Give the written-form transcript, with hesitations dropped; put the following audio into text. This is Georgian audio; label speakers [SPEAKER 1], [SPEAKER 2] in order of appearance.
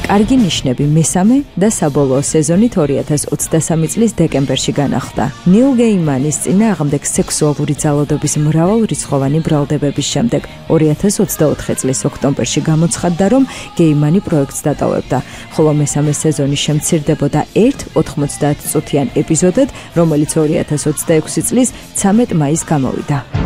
[SPEAKER 1] კარგი ნიშნები მესამე და საბოლოო სეზონით 2023 წლის დეკემბერში განახლდა. ნილ გეიმანის წინააღმდეგ სექსუალური ძალადობის მრავალრიცხოვანი ბრალდებების შემდეგ 2024 წლის ოქტომბერში გამოცხადდა, რომ გეიმანი პროექტს დატოვებდა, ხოლო მესამე სეზონი შემცირდებოდა 90 წუთიან ეპიზოდად, რომელიც 2026 წლის 13 მაისს გამოვიდა.